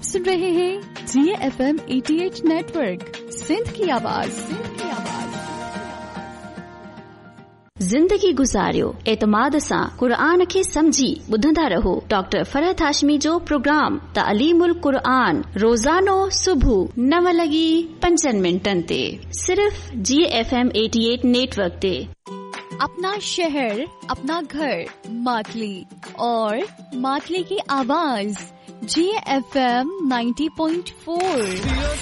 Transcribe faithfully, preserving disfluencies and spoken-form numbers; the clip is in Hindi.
सुन रहे हैं जी एफ एम अठासी नेटवर्क, सिंध की आवाज। सिंध की आवाज। जिंदगी गुज़ारियो एतमाद सां क़ुरान खे समझी ॿुधंदा रहो। डॉक्टर फरहत हाशमी जो प्रोग्राम तालीमुल क़ुरान रोज़ानो सुबह नव लगी पंजनि मिंटनि ते सिर्फ जी एफ एम अठासी नेटवर्क ते। अपना शहर, अपना घर, मातली और मातली की आवाज जी एफ एम नब्बे पॉइंट चार।